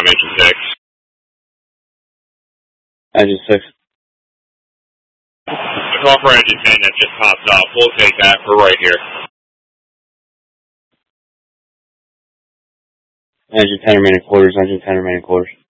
I'm engine 6. Engine 6. The call for engine 10 that just popped up. We'll take that for right here. Engine 10 remaining quarters, engine 10 remaining quarters.